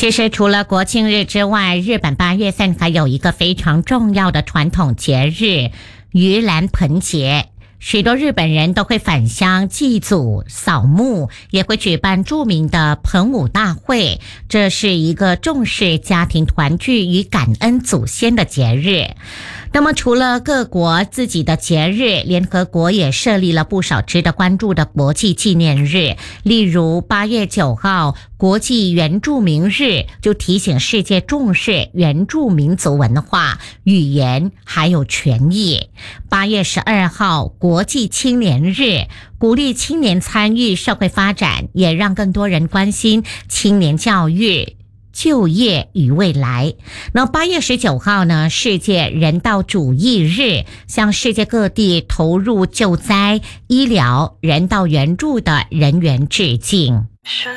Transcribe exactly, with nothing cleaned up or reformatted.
其实除了国庆日之外，日本八月份还有一个非常重要的传统节日——盂兰盆节。许多日本人都会返乡祭祖、扫墓，也会举办著名的盆舞大会。这是一个重视家庭团聚与感恩祖先的节日。那么除了各国自己的节日，联合国也设立了不少值得关注的国际纪念日。例如八月九号国际原住民日，就提醒世界重视原住民族文化、语言还有权益。八月十二号国际青年日，鼓励青年参与社会发展，也让更多人关心青年教育、就业与未来。那八月十九号呢，世界人道主义日，向世界各地投入救灾、医疗、人道援助的人员致敬。